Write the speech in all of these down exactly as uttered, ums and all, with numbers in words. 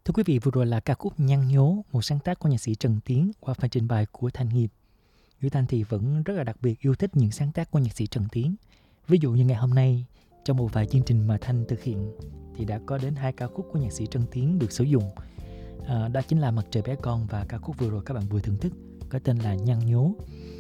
Thưa quý vị, vừa rồi là ca khúc Nhăn Nhố, một sáng tác của nhạc sĩ Trần Tiến qua phần trình bày của Thanh Hiệp. Duy Thanh thì vẫn rất là đặc biệt yêu thích những sáng tác của nhạc sĩ Trần Tiến. Ví dụ như ngày hôm nay, trong một vài chương trình mà Thanh thực hiện thì đã có đến hai ca khúc của nhạc sĩ Trần Tiến được sử dụng. À, đó chính là Mặt Trời Bé Con và ca khúc vừa rồi các bạn vừa thưởng thức có tên là Nhăn Nhố.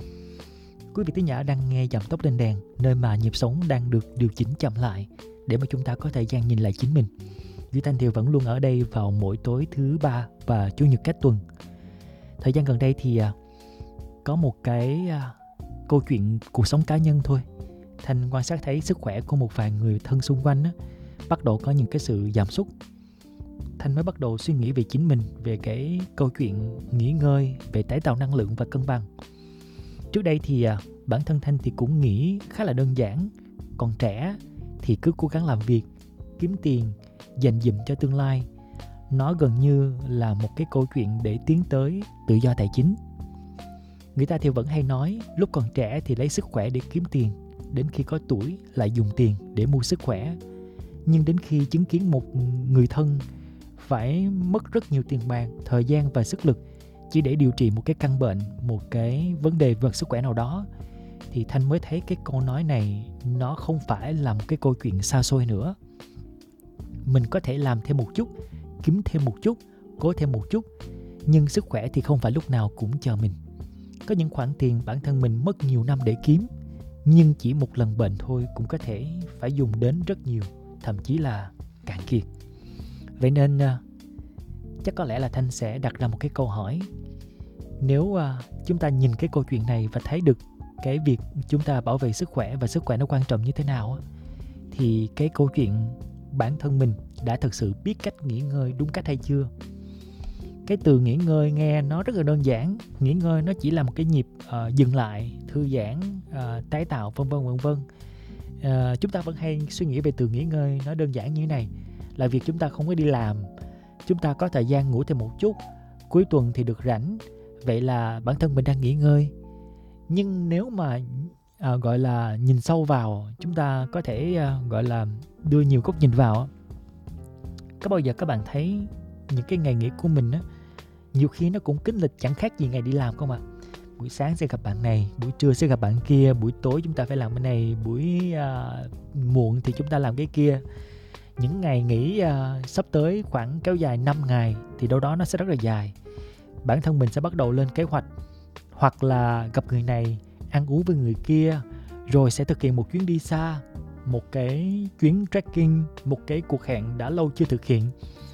Quý vị thính giả đang nghe Giảm Tốc Lên Đèn, nơi mà nhịp sống đang được điều chỉnh chậm lại để mà chúng ta có thời gian nhìn lại chính mình. Duy Thanh thì vẫn luôn ở đây vào mỗi tối thứ ba và chủ nhật cách tuần. Thời gian gần đây thì à, có một cái à, câu chuyện cuộc sống cá nhân thôi. Thanh quan sát thấy sức khỏe của một vài người thân xung quanh á, bắt đầu có những cái sự giảm sút. Thanh mới bắt đầu suy nghĩ về chính mình, về cái câu chuyện nghỉ ngơi, về tái tạo năng lượng và cân bằng. Trước đây thì à, bản thân Thanh thì cũng nghĩ khá là đơn giản. Còn trẻ thì cứ cố gắng làm việc, kiếm tiền, dành dụm cho tương lai. Nó gần như là một cái câu chuyện để tiến tới tự do tài chính. Người ta thì vẫn hay nói lúc còn trẻ thì lấy sức khỏe để kiếm tiền, đến khi có tuổi lại dùng tiền để mua sức khỏe. Nhưng đến khi chứng kiến một người thân phải mất rất nhiều tiền bạc, thời gian và sức lực chỉ để điều trị một cái căn bệnh, một cái vấn đề về sức khỏe nào đó, thì Thanh mới thấy cái câu nói này nó không phải là một cái câu chuyện xa xôi nữa. Mình có thể làm thêm một chút, kiếm thêm một chút, cố thêm một chút, nhưng sức khỏe thì không phải lúc nào cũng chờ mình. Có những khoản tiền bản thân mình mất nhiều năm để kiếm, nhưng chỉ một lần bệnh thôi cũng có thể phải dùng đến rất nhiều, thậm chí là cạn kiệt. Vậy nên chắc có lẽ là Thanh sẽ đặt ra một cái câu hỏi. Nếu chúng ta nhìn cái câu chuyện này và thấy được cái việc chúng ta bảo vệ sức khỏe và sức khỏe nó quan trọng như thế nào, thì cái câu chuyện bản thân mình đã thực sự biết cách nghỉ ngơi đúng cách hay chưa? Cái từ nghỉ ngơi nghe nó rất là đơn giản. Nghỉ ngơi nó chỉ là một cái nhịp uh, dừng lại, thư giãn, uh, tái tạo vân vân vân vân. Uh, chúng ta vẫn hay suy nghĩ về từ nghỉ ngơi nó đơn giản như thế này, là việc chúng ta không có đi làm, chúng ta có thời gian ngủ thêm một chút, cuối tuần thì được rảnh, vậy là bản thân mình đang nghỉ ngơi. Nhưng nếu mà À, gọi là nhìn sâu vào, chúng ta có thể à, gọi là đưa nhiều góc nhìn vào. Có bao giờ các bạn thấy những cái ngày nghỉ của mình á, nhiều khi nó cũng kín lịch chẳng khác gì ngày đi làm không ạ? Buổi sáng sẽ gặp bạn này, buổi trưa sẽ gặp bạn kia, buổi tối chúng ta phải làm cái này, buổi à, muộn thì chúng ta làm cái kia. Những ngày nghỉ à, sắp tới khoảng kéo dài năm ngày thì đâu đó nó sẽ rất là dài. Bản thân mình sẽ bắt đầu lên kế hoạch, hoặc là gặp người này, ăn uống với người kia, rồi sẽ thực hiện một chuyến đi xa, một cái chuyến trekking, một cái cuộc hẹn đã lâu chưa thực hiện.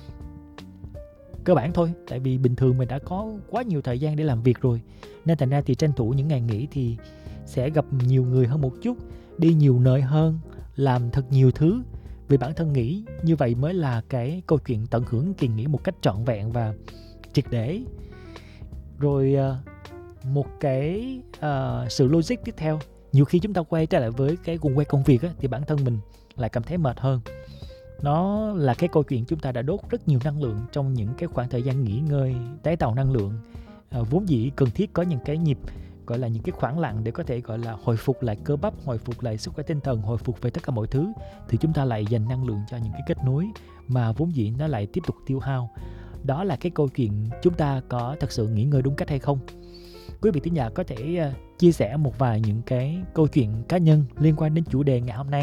Cơ bản thôi, tại vì bình thường mình đã có quá nhiều thời gian để làm việc rồi, nên thành ra thì tranh thủ những ngày nghỉ thì sẽ gặp nhiều người hơn một chút, đi nhiều nơi hơn, làm thật nhiều thứ. Vì bản thân nghĩ như vậy mới là cái câu chuyện tận hưởng kỳ nghỉ một cách trọn vẹn và triệt để. Rồi một cái uh, sự logic tiếp theo, nhiều khi chúng ta quay trở lại với cái guồng quay công việc á, thì bản thân mình lại cảm thấy mệt hơn. Nó là cái câu chuyện chúng ta đã đốt rất nhiều năng lượng trong những cái khoảng thời gian nghỉ ngơi, tái tạo năng lượng, uh, vốn dĩ cần thiết có những cái nhịp gọi là những cái khoảng lặng để có thể gọi là hồi phục lại cơ bắp, hồi phục lại sức khỏe tinh thần, hồi phục về tất cả mọi thứ, thì chúng ta lại dành năng lượng cho những cái kết nối mà vốn dĩ nó lại tiếp tục tiêu hao. Đó là cái câu chuyện chúng ta có thật sự nghỉ ngơi đúng cách hay không. Quý vị thính giả có thể uh, chia sẻ một vài những cái câu chuyện cá nhân liên quan đến chủ đề ngày hôm nay.